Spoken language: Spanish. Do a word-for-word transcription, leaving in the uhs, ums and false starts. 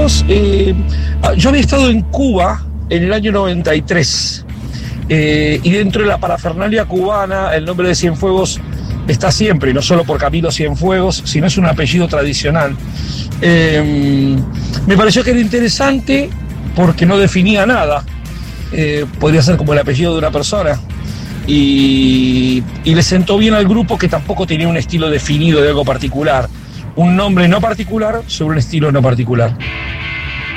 Cienfuegos, eh, yo había estado en Cuba en el año noventa y tres, eh, y dentro de la parafernalia cubana el nombre de Cienfuegos está siempre, y no solo por Camilo Cienfuegos, sino es un apellido tradicional. Eh, me pareció que era interesante porque no definía nada, eh, podría ser como el apellido de una persona, y, y le sentó bien al grupo, que tampoco tenía un estilo definido de algo particular, un nombre no particular sobre un estilo no particular.